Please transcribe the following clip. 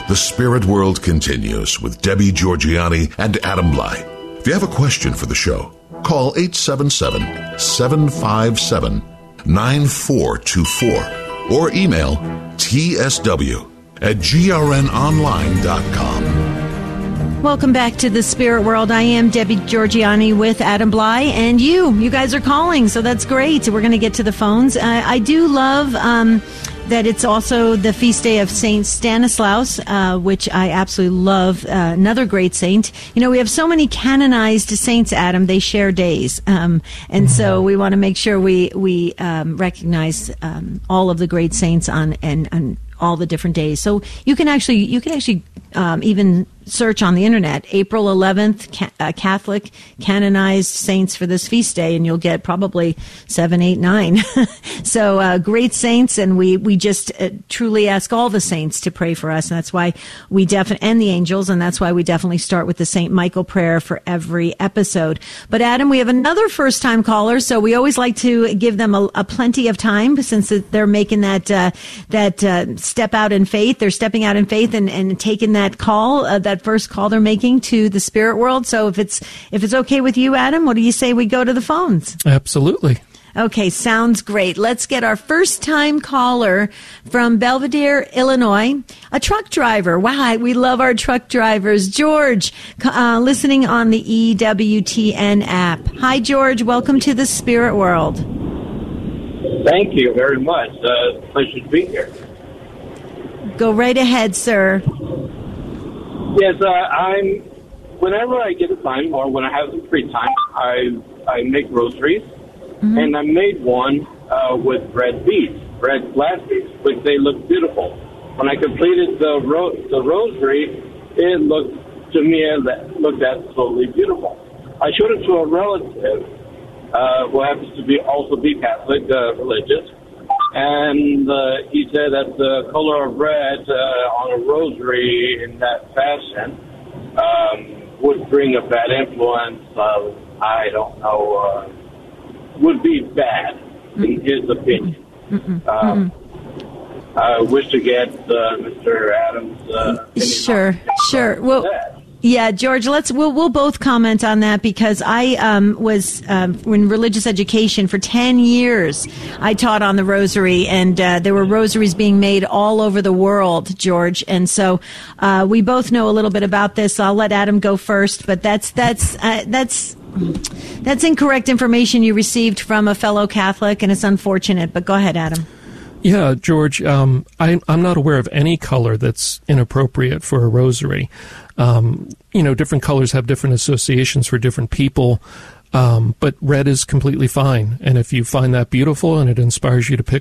The Spirit World continues with Debbie Georgianni and Adam Blai. If you have a question for the show, call 877-757-9424 or email tsw@grnonline.com. Welcome back to the Spirit World. I am Debbie Georgianni with Adam Blai, and you guys are calling, so that's great. We're going to get to the phones. I do love that it's also the feast day of Saint Stanislaus, which I absolutely love. Another great saint. You know, we have so many canonized saints, Adam. They share days, and so we want to make sure we recognize all of the great saints on all the different days. So you can actually even search on the internet April 11th Catholic canonized saints for this feast day, and you'll get probably 7, 8, 9. So great saints, and we just truly ask all the saints to pray for us, and that's why we and the angels, and that's why we definitely start with the St. Michael prayer for every episode. But Adam, we have another first-time caller, so we always like to give them a plenty of time, since they're making that step out in faith. They're stepping out in faith and taking that call, that first call they're making to the Spirit World. So if it's okay with you, Adam, what do you say we go to the phones? Absolutely. Okay, sounds great. Let's get our first-time caller from Belvedere, Illinois, a truck driver. Wow, we love our truck drivers. George, listening on the EWTN app. Hi, George. Welcome to the Spirit World. Thank you very much. Pleasure to be here. Go right ahead, sir. Yes, whenever I get the time or when I have some free time, I make rosaries, and I made one with red beads, red glass beads, which they look beautiful. When I completed the rosary, it looked absolutely beautiful. I showed it to a relative who happens to be Catholic, religious, and he said that the color of red on a rosary in that fashion would bring a bad influence. I don't know, would be bad in his opinion. I wish to get Mr. Adams' opinion. Sure. Well, yeah, George, we'll both comment on that, because I was in religious education for 10 years. I taught on the rosary, and there were rosaries being made all over the world, George. And so we both know a little bit about this. I'll let Adam go first, but that's incorrect information you received from a fellow Catholic, and it's unfortunate. But go ahead, Adam. Yeah, George, I'm not aware of any color that's inappropriate for a rosary. Different colors have different associations for different people, but red is completely fine. And if you find that beautiful and it inspires you to pick